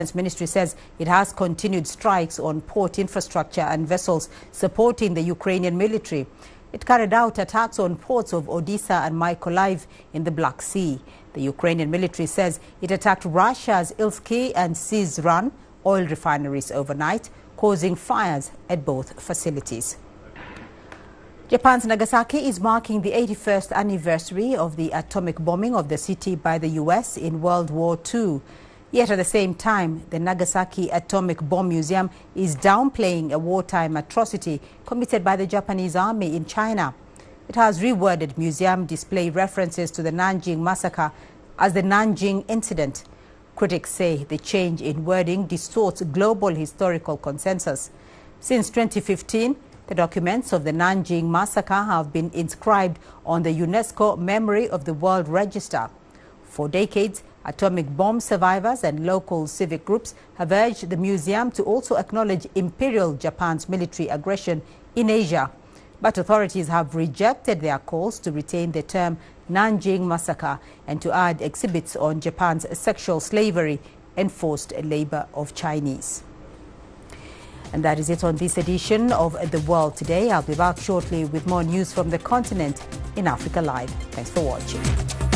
The ministry says it has continued strikes on port infrastructure and vessels supporting the Ukrainian military. It carried out attacks on ports of Odessa and Mykolaiv in the Black Sea. The Ukrainian military says it attacked Russia's Ilsky and Syzran oil refineries overnight, causing fires at both facilities. Japan's Nagasaki is marking the 81st anniversary of the atomic bombing of the city by the U.S. in World War II. Yet at the same time, the Nagasaki Atomic Bomb Museum is downplaying a wartime atrocity committed by the Japanese army in China. It has reworded museum display references to the Nanjing massacre as the Nanjing incident. Critics say the change in wording distorts global historical consensus. Since 2015, the documents of the Nanjing massacre have been inscribed on the UNESCO Memory of the World Register. For decades, atomic bomb survivors and local civic groups have urged the museum to also acknowledge Imperial Japan's military aggression in Asia. But authorities have rejected their calls to retain the term Nanjing massacre and to add exhibits on Japan's sexual slavery and forced labor of Chinese. And that is it on this edition of The World Today. I'll be back shortly with more news from the continent in Africa Live. Thanks for watching.